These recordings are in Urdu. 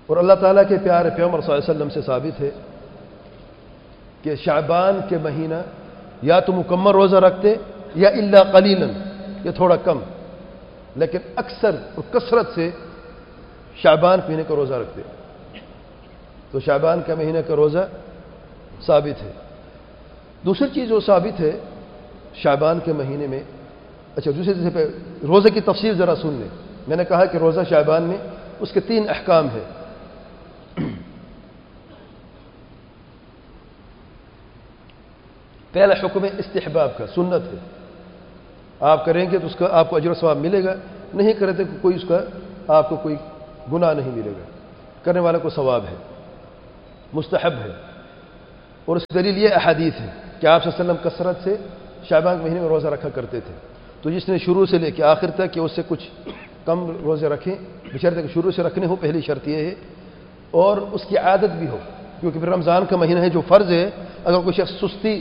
اور اللہ تعالیٰ کے پیارے پیغمبر صلی اللہ علیہ وسلم سے ثابت ہے کہ شعبان کے مہینہ یا تو مکمل روزہ رکھتے یا الا قلیلاً یا تھوڑا کم، لیکن اکثر اور کثرت سے شعبان مہینے کا روزہ رکھتے. تو شعبان کا مہینہ کا روزہ ثابت ہے. دوسری چیز جو ثابت ہے شعبان کے مہینے میں، اچھا دوسری چیز پہ روزے کی تفصیل ذرا سن لیں. میں نے کہا کہ روزہ شعبان میں اس کے 3 احکام ہیں. پہلا حکم ہے استحباب کا، سنت ہے. آپ کریں گے تو اس کا آپ کو اجر و ثواب ملے گا، نہیں کریں تو کوئی اس کا آپ کو کوئی گناہ نہیں ملے گا، کرنے والے کو ثواب ہے، مستحب ہے. اور اس دلیل یہ احادیث ہے کہ آپ صلی اللہ علیہ وسلم کثرت سے شعبان کے مہینے میں روزہ رکھا کرتے تھے. تو جس نے شروع سے لے کے آخر تک کہ اس سے کچھ کم روزے رکھیں، بشرط کہ شروع سے رکھنے ہو، پہلی شرط یہ ہے، اور اس کی عادت بھی ہو. کیونکہ پھر رمضان کا مہینہ ہے جو فرض ہے، اگر کوئی شخص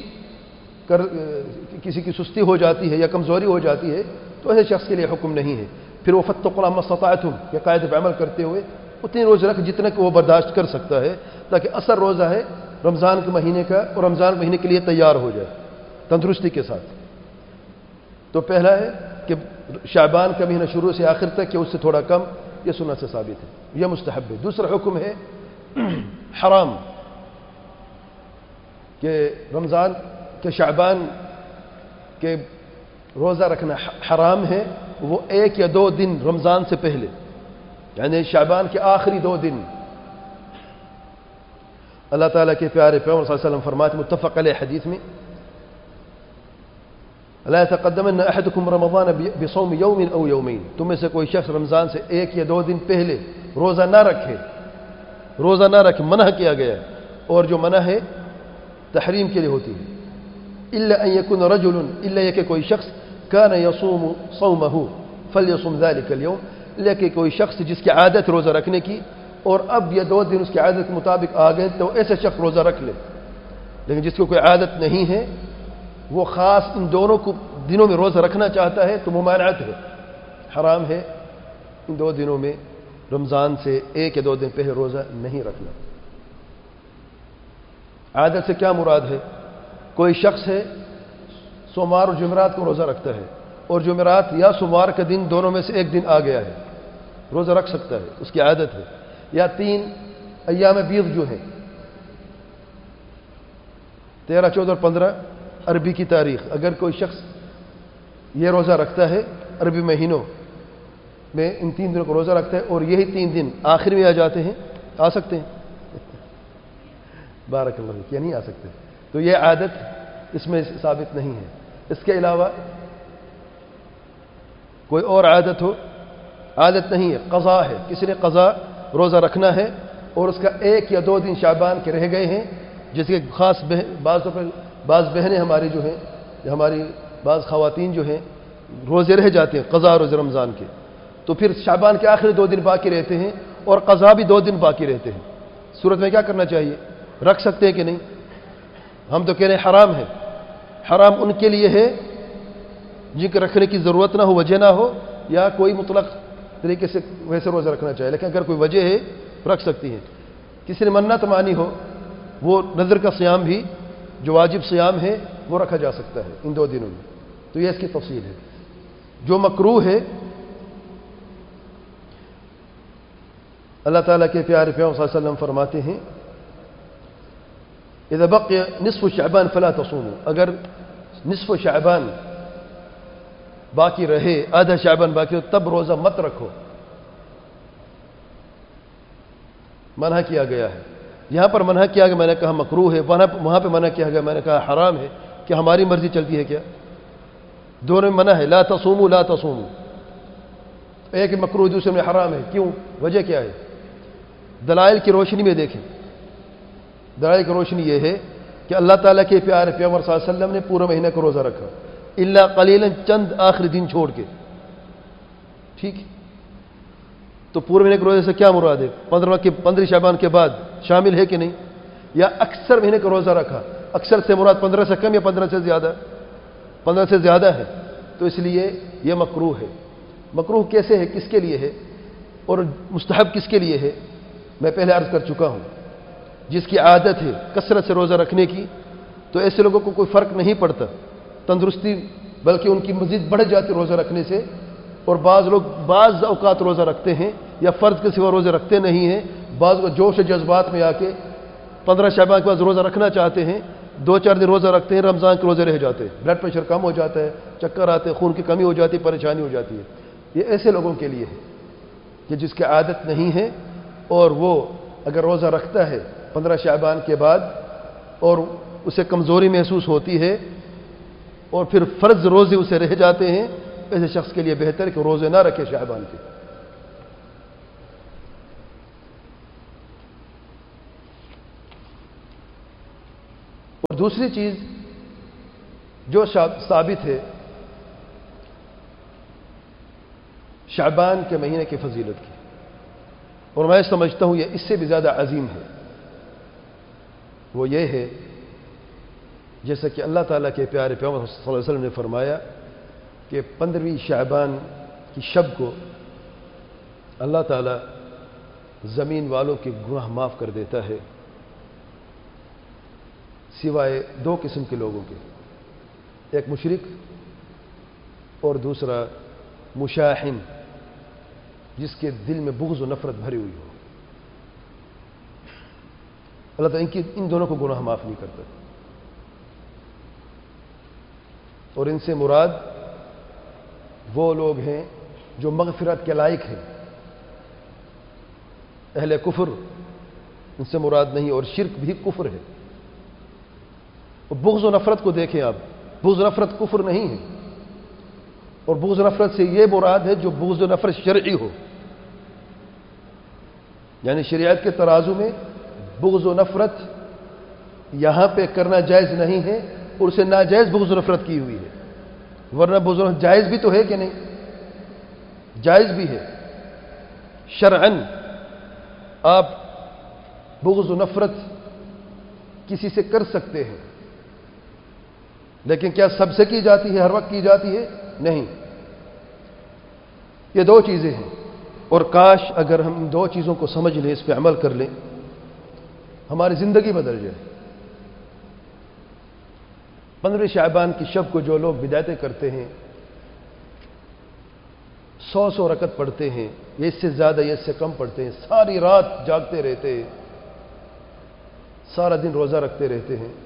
کسی کی سستی ہو جاتی ہے یا کمزوری ہو جاتی ہے تو ایسے شخص کے لیے حکم نہیں ہے. پھر وہ فاتقوا اللہ ما استطعتم یا قاعدے پہ عمل کرتے ہوئے اتنے روزے رکھ جتنا کہ وہ برداشت کر سکتا ہے، تاکہ اثر روزہ ہے رمضان کے مہینے کا اور رمضان کے مہینے کے لیے تیار ہو جائے تندرستی کے ساتھ. تو پہلا ہے کہ شعبان کا مہینہ شروع سے آخر تک کہ اس سے تھوڑا کم، یہ سنت سے ثابت ہے، یہ مستحب ہے. دوسرا حکم ہے حرام، کہ رمضان کہ شعبان کے روزہ رکھنا حرام ہے، وہ 1 یا 2 دن رمضان سے پہلے، یعنی شعبان کے آخری 2 دن. اللہ تعالیٰ کے پیارے پیغمبر صلی اللہ علیہ وسلم فرماتے متفق علیہ حدیث میں، لا يتقدمن احدكم رمضان بصوم يوم او يومين، تم میں سے کوئی شخص رمضان سے 1 یا 2 دن پہلے روزہ نہ رکھے، منع کیا گیا ہے. اور جو منع ہے تحریم کے لیے ہوتی ہے. الا ان يكون رجل، الا یہ کہ کوئی شخص كان يصوم صومه فليصم ذلك اليوم، لیکن کوئی شخص جس کی عادت روزہ رکھنے کی اور اب یہ 2 دن اس کی عادت کے مطابق آ گئے تو ایسے شخص روزہ رکھ لے. لیکن جس کو کوئی عادت نہیں ہے، وہ خاص ان دونوں کو دنوں میں روزہ رکھنا چاہتا ہے تو ممانعت ہے، حرام ہے ان 2 دنوں میں رمضان سے 1 یا 2 دن پہلے روزہ نہیں رکھنا. عادت سے کیا مراد ہے؟ کوئی شخص ہے سوموار اور جمعرات کو روزہ رکھتا ہے، اور جمعرات یا سوموار کا دن دونوں میں سے 1 دن آ گیا ہے، روزہ رکھ سکتا ہے، اس کی عادت ہے. یا 3 ایام بیض جو ہیں 13، 14 اور 15 عربی کی تاریخ، اگر کوئی شخص یہ روزہ رکھتا ہے عربی مہینوں میں، ان 3 دنوں کو روزہ رکھتا ہے اور یہی 3 دن آخر میں آ جاتے ہیں، آ سکتے ہیں بارک اللہ فیک، یا نہیں آ سکتے، تو یہ عادت اس میں ثابت نہیں ہے. اس کے علاوہ کوئی اور عادت ہو، عادت نہیں ہے، قضا ہے، کسی نے قضا روزہ رکھنا ہے اور اس کا 1 یا 2 دن شعبان کے رہ گئے ہیں، جس کے خاص بعض بہنیں ہماری جو ہیں، ہماری بعض خواتین جو ہیں روزے رہ جاتے ہیں قضا روزے رمضان کے، تو پھر شعبان کے آخری 2 دن باقی رہتے ہیں اور قضا بھی 2 دن باقی رہتے ہیں. صورت میں کیا کرنا چاہیے؟ رکھ سکتے ہیں کہ نہیں؟ ہم تو کہہ رہے ہیں حرام ہے. حرام ان کے لیے ہے جن کے رکھنے کی ضرورت نہ ہو، وجہ نہ ہو، یا کوئی مطلق طریقے سے ویسے روزہ رکھنا چاہیے. لیکن اگر کوئی وجہ ہے رکھ سکتی ہیں. کسی نے منت مانی ہو، وہ نظر کا صیام بھی جو واجب صیام ہے وہ رکھا جا سکتا ہے ان 2 دنوں میں. تو یہ اس کی تفصیل ہے. جو مکروہ ہے، اللہ تعالیٰ کے پیارے پیغمبر صلی اللہ علیہ وسلم فرماتے ہیں اذا بقي نصف شعبان فلا تصوموا، اگر نصف شعبان باقی رہے، آدھا شعبان باقی ہو، تب روزہ مت رکھو. منع کیا گیا ہے. یہاں پر منع کیا گیا، میں نے کہا مکروہ ہے، وہاں پہ منع کیا گیا، میں نے کہا حرام ہے. کہ ہماری مرضی چلتی ہے کیا؟ دونوں میں منع ہے، لا تصوموا لا تصوموا. ایک مکروہ دوسرے میں حرام ہے. کیوں؟ وجہ کیا ہے؟ دلائل کی روشنی میں دیکھیں. دلائل کی روشنی یہ ہے کہ اللہ تعالیٰ کے پیارے پیغمبر صلی اللہ علیہ وسلم نے پورے مہینے کو روزہ رکھا، الا قلیلا، چند آخری دن چھوڑ کے. ٹھیک، تو پورے مہینے کے روزے سے کیا مراد ہے؟ 15 شعبان کے بعد شامل ہے کہ نہیں؟ یا اکثر مہینے کا روزہ رکھا، اکثر سے مراد 15 سے کم یا 15 سے زیادہ؟ 15 سے زیادہ ہے. تو اس لیے یہ مکروہ ہے. مکروہ کیسے ہے، کس کے لیے ہے، اور مستحب کس کے لیے ہے؟ میں پہلے عرض کر چکا ہوں، جس کی عادت ہے کثرت سے روزہ رکھنے کی، تو ایسے لوگوں کو کوئی فرق نہیں پڑتا تندرستی، بلکہ ان کی مزید بڑھ جاتی روزہ رکھنے سے۔ اور بعض لوگ بعض اوقات روزہ رکھتے ہیں یا فرض کے سوا روزے رکھتے نہیں ہیں، بعض کو جوش و جذبات میں آ کے 15 شعبان کے بعد روزہ رکھنا چاہتے ہیں، 2-4 دن روزہ رکھتے ہیں، رمضان کے روزے رہ جاتے ہیں، بلڈ پریشر کم ہو جاتا ہے، چکر آتے ہیں، خون کی کمی ہو جاتی ہے، پریشانی ہو جاتی ہے۔ یہ ایسے لوگوں کے لیے ہے کہ جس کی عادت نہیں ہے، اور وہ اگر روزہ رکھتا ہے 15 شعبان کے بعد اور اسے کمزوری محسوس ہوتی ہے اور پھر فرض روزے اسے رہ جاتے ہیں، ایسے شخص کے لیے بہتر ہے کہ روزے نہ رکھے شعبان کے۔ اور دوسری چیز جو ثابت ہے شعبان کے مہینے کی فضیلت کی، اور میں سمجھتا ہوں یہ اس سے بھی زیادہ عظیم ہے، وہ یہ ہے جیسا کہ اللہ تعالیٰ کے پیارے پیغمبر صلی اللہ علیہ وسلم نے فرمایا کہ 15ویں شعبان کی شب کو اللہ تعالیٰ زمین والوں کے گناہ معاف کر دیتا ہے، سوائے 2 قسم کے لوگوں کے، ایک مشرک اور دوسرا مشاحن، جس کے دل میں بغض و نفرت بھری ہوئی ہو۔ اللہ تعالیٰ ان دونوں کو گناہ معاف نہیں کرتا، اور ان سے مراد وہ لوگ ہیں جو مغفرت کے لائق ہیں، اہل کفر ان سے مراد نہیں، اور شرک بھی کفر ہے۔ اور بغض و نفرت کو دیکھیں آپ، بغض و نفرت کفر نہیں ہے، اور بغض و نفرت سے یہ مراد ہے جو بغض و نفرت شرعی ہو، یعنی شریعت کے ترازو میں بغض و نفرت یہاں پہ کرنا جائز نہیں ہے، اور اسے ناجائز بغض و نفرت کی ہوئی ہے، ورنہ بغض و نفرت جائز بھی تو ہے کہ نہیں؟ جائز بھی ہے شرعاً، آپ بغض و نفرت کسی سے کر سکتے ہیں، لیکن کیا سب سے کی جاتی ہے، ہر وقت کی جاتی ہے؟ نہیں۔ یہ 2 چیزیں ہیں، اور کاش اگر ہم ان 2 چیزوں کو سمجھ لیں، اس پہ عمل کر لیں، ہماری زندگی بدل جائے۔ 15 شعبان کی شب کو جو لوگ بدعتیں کرتے ہیں، 100 رکعت پڑھتے ہیں، یہ اس سے زیادہ یہ اس سے کم پڑھتے ہیں، ساری رات جاگتے رہتے ہیں، سارا دن روزہ رکھتے رہتے ہیں،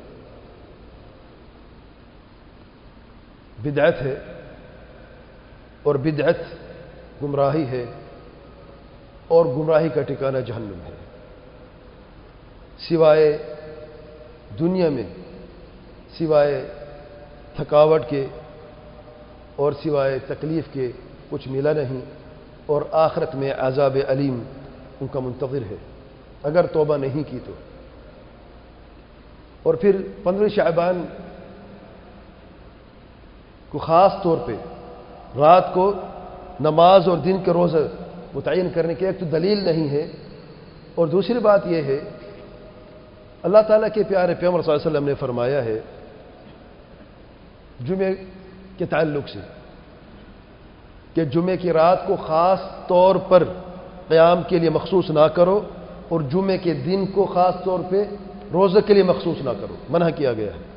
بدعت ہے، اور بدعت گمراہی ہے، اور گمراہی کا ٹھکانہ جہنم ہے۔ سوائے دنیا میں سوائے تھکاوٹ کے اور سوائے تکلیف کے کچھ ملا نہیں، اور آخرت میں عذاب علیم ان کا منتظر ہے اگر توبہ نہیں کی تو۔ اور پھر 15 شعبان کو خاص طور پہ رات کو نماز اور دن کے روزہ متعین کرنے کی ایک تو دلیل نہیں ہے، اور دوسری بات یہ ہے اللہ تعالیٰ کے پیارے پیغمبر صلی اللہ علیہ وسلم نے فرمایا ہے جمعے کے تعلق سے کہ جمعے کی رات کو خاص طور پر قیام کے لیے مخصوص نہ کرو، اور جمعے کے دن کو خاص طور پہ روزے کے لیے مخصوص نہ کرو، منع کیا گیا ہے۔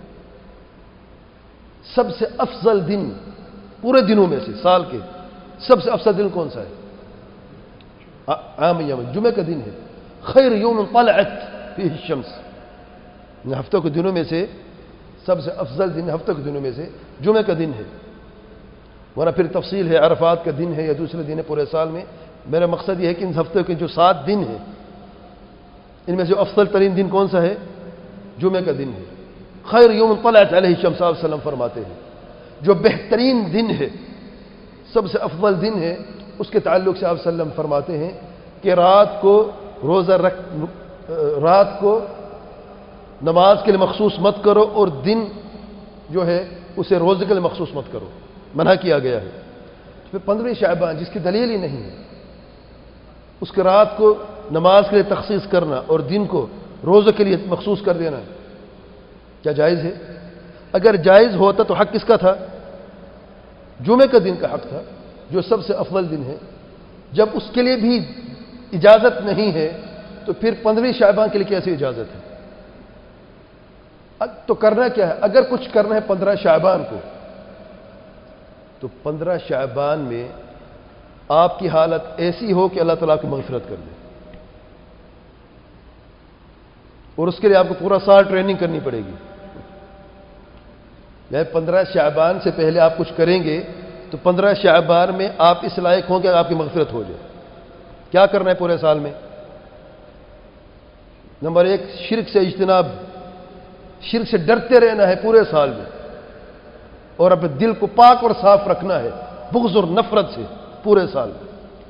سب سے افضل دن پورے دنوں میں سے سال کے سب سے افضل دن کون سا ہے؟ عام یوم جمعے کا دن ہے، خیر یوم طلعت فیہ الشمس، ہفتوں کے دنوں میں سے سب سے افضل دن ہفتوں کے دنوں میں سے جمعے کا دن ہے، ورنہ پھر تفصیل ہے عرفات کا دن ہے یا دوسرے دن ہے پورے سال میں۔ میرا مقصد یہ ہے کہ ان ہفتوں کے جو 7 دن ہیں ان میں سے افضل ترین دن کون سا ہے؟ جمعے کا دن ہے، خیر یوم طلعت علیہ الشمس، صلی اللہ علیہ وسلم فرماتے ہیں جو بہترین دن ہے، سب سے افضل دن ہے، اس کے تعلق سے آپ صلی اللہ علیہ وسلم فرماتے ہیں کہ رات کو نماز کے لیے مخصوص مت کرو، اور دن جو ہے اسے روزے کے لیے مخصوص مت کرو، منع کیا گیا ہے۔ پھر 15 شعبان جس کی دلیل ہی نہیں ہے، اس کے رات کو نماز کے لیے تخصیص کرنا اور دن کو روزے کے لیے مخصوص کر دینا کیا جائز ہے؟ اگر جائز ہوتا تو حق کس کا تھا؟ جمعے کا دن کا حق تھا جو سب سے افضل دن ہے۔ جب اس کے لیے بھی اجازت نہیں ہے تو پھر 15 شعبان کے لیے کیسی اجازت ہے؟ تو کرنا کیا ہے؟ اگر کچھ کرنا ہے 15 شعبان کو، تو 15 شعبان میں آپ کی حالت ایسی ہو کہ اللہ تعالیٰ کو مغفرت کر دے، اور اس کے لیے آپ کو پورا سال ٹریننگ کرنی پڑے گی۔ 15 شعبان سے پہلے آپ کچھ کریں گے تو 15 شعبان میں آپ اس لائق ہوں کہ آپ کی مغفرت ہو جائے۔ کیا کرنا ہے پورے سال میں؟ نمبر 1، شرک سے اجتناب، شرک سے ڈرتے رہنا ہے پورے سال میں، اور اپنے دل کو پاک اور صاف رکھنا ہے بغض اور نفرت سے پورے سال میں۔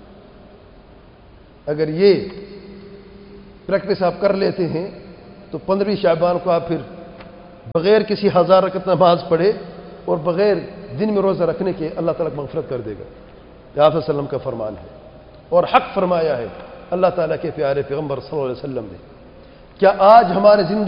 اگر یہ پریکٹس آپ کر لیتے ہیں تو 15 شعبان کو آپ پھر بغیر کسی 1000 رکعت نماز پڑھے اور بغیر دن میں روزہ رکھنے کے اللہ تعالیٰ مغفرت کر دے گا۔ یہ آپ صلی اللہ علیہ وسلم کا فرمان ہے، اور حق فرمایا ہے اللہ تعالیٰ کے پیارے پیغمبر صلی اللہ علیہ وسلم نے۔ کیا آج ہمارے زندگی